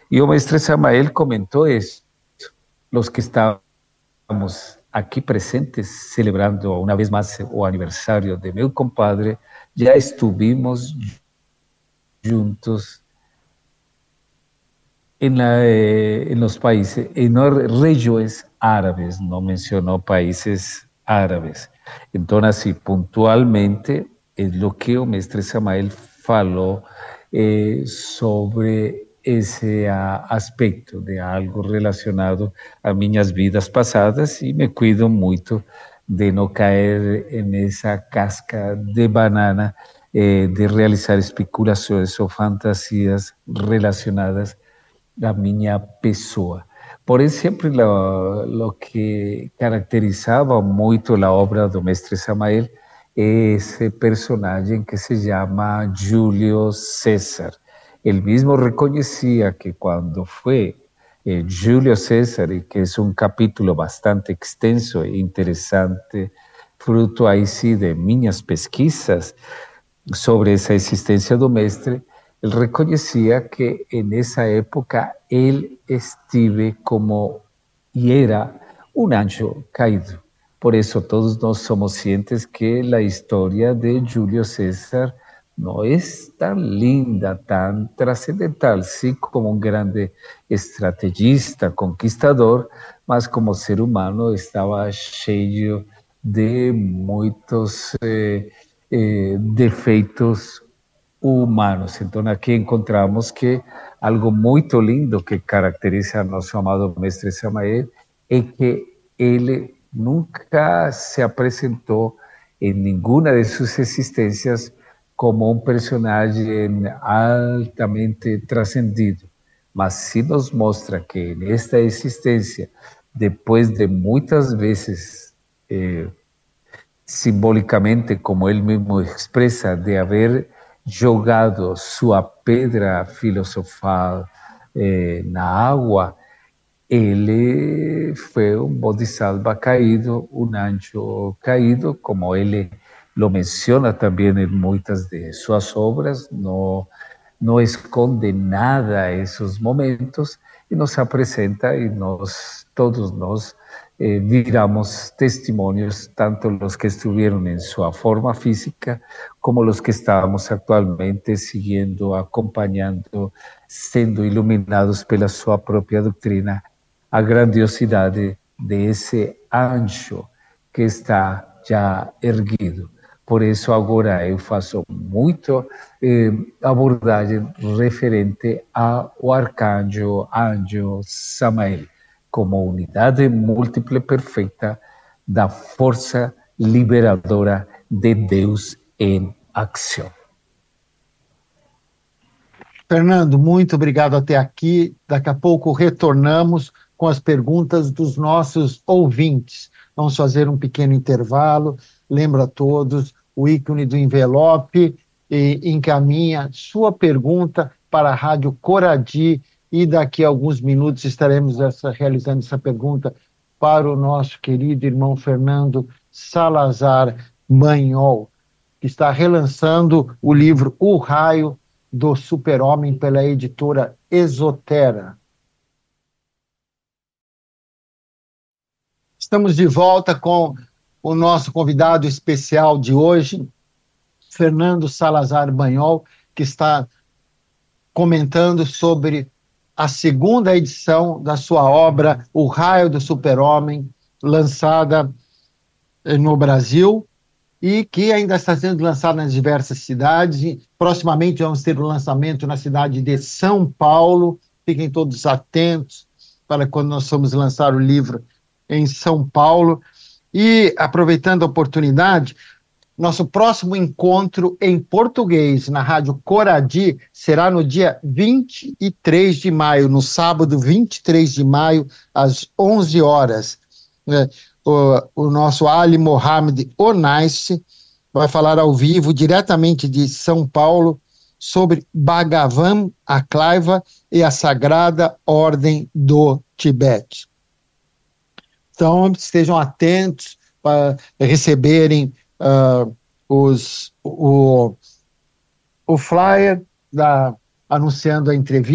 E o mestre Samael comentou isso. Os que estávamos aqui presentes, celebrando uma vez mais o aniversário de meu compadre, já estivemos juntos en los países, en regiões árabes, não mencionou países árabes. Então, assim, pontualmente, é o que o mestre Samael falou sobre esse aspecto de algo relacionado a minhas vidas passadas e me cuido muito de não cair nessa casca de banana de realizar especulações ou fantasias relacionadas da minha pessoa. Porém, sempre o que caracterizava muito a obra do mestre Samael é esse personagem que se chama Júlio César. Ele mesmo reconhecia que quando foi Júlio César, e que é um capítulo bastante extenso e interessante, fruto aí sim de minhas pesquisas sobre essa existência do mestre, ele reconhecia que nessa época ele estive como e era um anjo caído. Por isso todos nós somos cientes que a história de Júlio César não é tão linda, tão transcendental, sim como um grande estrategista, conquistador, mas como ser humano estava cheio de muitos defeitos humanos. Então, aqui encontramos que algo muito lindo que caracteriza nosso amado mestre Samael é que ele nunca se apresentou em nenhuma de suas existências como um personagem altamente transcendido, mas sim nos mostra que nesta existência, depois de muitas vezes simbolicamente, como ele mesmo expressa, de haver jogado sua pedra filosofal na água, ele foi um bodhisattva caído, um anjo caído, como ele lo menciona também em muitas de suas obras, não esconde nada a esses momentos e nos apresenta e todos nós viramos testemunhos, tanto os que estiveram em sua forma física, como os que estamos atualmente seguindo, acompanhando, sendo iluminados pela sua própria doutrina, a grandiosidade desse anjo que está já erguido. Por isso, agora eu faço muito abordagem referente ao arcanjo anjo Samael, como unidade múltiple perfeita da força liberadora de Deus em ação. Fernando, muito obrigado até aqui. Daqui a pouco retornamos com as perguntas dos nossos ouvintes. Vamos fazer um pequeno intervalo. Lembro a todos o ícone do envelope e encaminha sua pergunta para a Rádio Coradi e daqui a alguns minutos estaremos realizando essa pergunta para o nosso querido irmão Fernando Salazar Banhol, que está relançando o livro O Raio do Super-Homem pela editora Exotera. Estamos de volta com o nosso convidado especial de hoje, Fernando Salazar Banhol, que está comentando sobre a segunda edição da sua obra O Raio do Super-Homem, lançada no Brasil e que ainda está sendo lançada nas diversas cidades. E proximamente vamos ter o lançamento na cidade de São Paulo. Fiquem todos atentos para quando nós formos lançar o livro em São Paulo. E, aproveitando a oportunidade, nosso próximo encontro em português na Rádio Coradi será no dia 23 de maio, no sábado 23 de maio, às 11 horas. O nosso Ali Mohamed Onais vai falar ao vivo, diretamente de São Paulo, sobre Bhagavan Aklaiva e a Sagrada Ordem do Tibete. Então, estejam atentos para receberem o flyer anunciando a entrevista.